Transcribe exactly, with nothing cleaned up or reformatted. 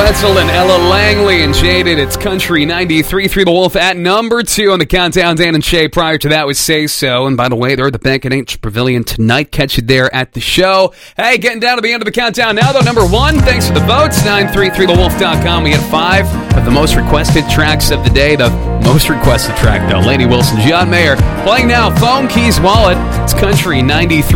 Wetzel and Ella Langley and Jaded. It's Country ninety-three point three The Wolf at number two on the countdown. Dan and Shay prior to that was Say So. And by the way, they're at the Bank and H Pavilion tonight. Catch you there at the show. Hey, getting down to the end of the countdown now, though. Number one, thanks for the votes. nine three three the wolf dot com. We had five of the most requested tracks of the day. The most requested track, though. Lainey Wilson, John Mayer. Playing now, Phone Keys Wallet. It's Country ninety-three.